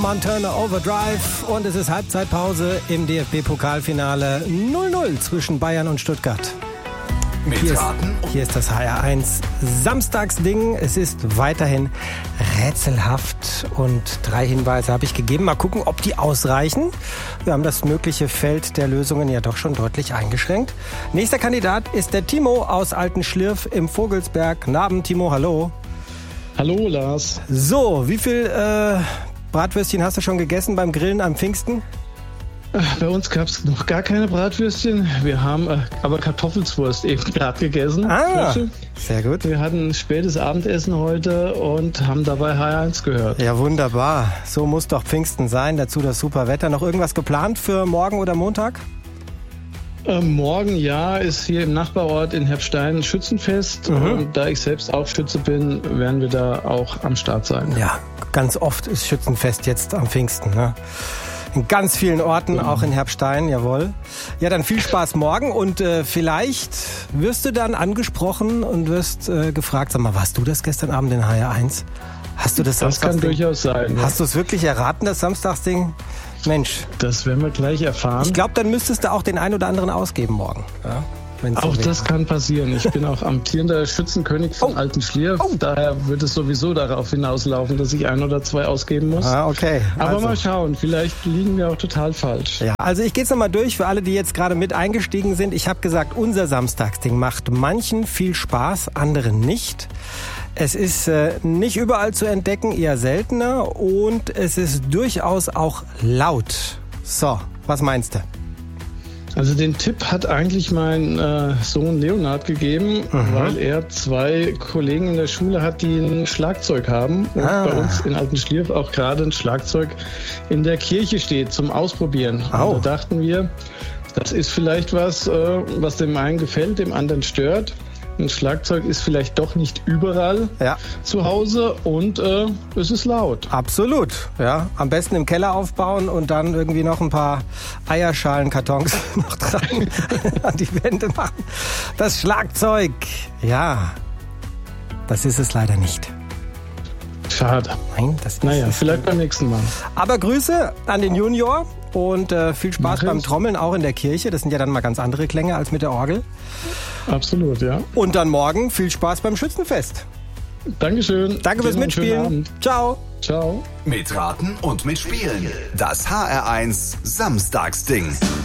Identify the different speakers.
Speaker 1: Montana Overdrive und es ist Halbzeitpause im DFB-Pokalfinale 0-0 zwischen Bayern und Stuttgart. Hier ist das HR1 Samstagsding. Es ist weiterhin rätselhaft und 3 Hinweise habe ich gegeben. Mal gucken, ob die ausreichen. Wir haben das mögliche Feld der Lösungen ja doch schon deutlich eingeschränkt. Nächster Kandidat ist der Timo aus Altenschlirf im Vogelsberg. Guten Abend, Timo, hallo.
Speaker 2: Hallo, Lars.
Speaker 1: So, wie viel Bratwürstchen hast du schon gegessen beim Grillen am Pfingsten?
Speaker 2: Bei uns gab es noch gar keine Bratwürstchen. Wir haben aber Kartoffelswurst eben gerade gegessen.
Speaker 1: Sehr gut.
Speaker 2: Wir hatten ein spätes Abendessen heute und haben dabei HR1 gehört.
Speaker 1: Ja, wunderbar. So muss doch Pfingsten sein. Dazu das super Wetter. Noch irgendwas geplant für morgen oder Montag?
Speaker 2: Morgen, ja, ist hier im Nachbarort in Herbstein ein Schützenfest. Und da ich selbst auch Schütze bin, werden wir da auch am Start sein.
Speaker 1: Ja, ganz oft ist Schützenfest jetzt am Pfingsten, ne? In ganz vielen Orten, auch in Herbstein, jawohl. Ja, dann viel Spaß morgen und vielleicht wirst du dann angesprochen und wirst gefragt, sag mal, warst du das gestern Abend in HR1? Hast du das Samstagsding?
Speaker 2: Das kann durchaus sein. Ja.
Speaker 1: Hast du es wirklich erraten, das Samstagsding? Mensch.
Speaker 2: Das werden wir gleich erfahren.
Speaker 1: Ich glaube, dann müsstest du auch den ein oder anderen ausgeben morgen. Ja?
Speaker 2: Auch das kann passieren. Ich bin auch amtierender Schützenkönig von Altenschlirf. Daher wird es sowieso darauf hinauslaufen, dass ich 1 oder 2 ausgeben muss.
Speaker 1: Okay.
Speaker 2: Aber mal schauen, vielleicht liegen wir auch total falsch.
Speaker 1: Ja, also ich gehe es nochmal durch für alle, die jetzt gerade mit eingestiegen sind. Ich habe gesagt, unser Samstagsding macht manchen viel Spaß, anderen nicht. Es ist nicht überall zu entdecken, eher seltener und es ist durchaus auch laut. So, was meinst du?
Speaker 2: Also den Tipp hat eigentlich mein Sohn Leonhard gegeben, weil er 2 Kollegen in der Schule hat, die ein Schlagzeug haben. Und bei uns in Altenschlirf auch gerade ein Schlagzeug in der Kirche steht zum Ausprobieren. Und da dachten wir, das ist vielleicht was dem einen gefällt, dem anderen stört. Ein Schlagzeug ist vielleicht doch nicht überall zu Hause und es ist laut.
Speaker 1: Absolut, ja. Am besten im Keller aufbauen und dann irgendwie noch ein paar Eierschalenkartons noch dran an die Wände machen. Das Schlagzeug, ja, das ist es leider nicht.
Speaker 2: Schade.
Speaker 1: Nein, das ist
Speaker 2: es vielleicht beim nächsten Mal.
Speaker 1: Aber Grüße an den Junior und viel Spaß beim Trommeln auch in der Kirche. Das sind ja dann mal ganz andere Klänge als mit der Orgel.
Speaker 2: Absolut, ja.
Speaker 1: Und dann morgen viel Spaß beim Schützenfest.
Speaker 2: Dankeschön.
Speaker 1: Danke fürs Mitspielen. Ciao.
Speaker 2: Ciao.
Speaker 3: Mitraten und mitspielen. Das HR1 Samstagsding.